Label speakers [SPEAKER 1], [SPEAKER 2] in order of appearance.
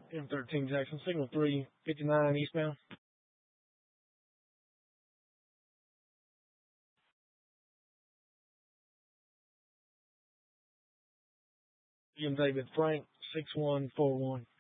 [SPEAKER 1] M13 Jackson, signal 359 eastbound. Jim David Frank, 6141.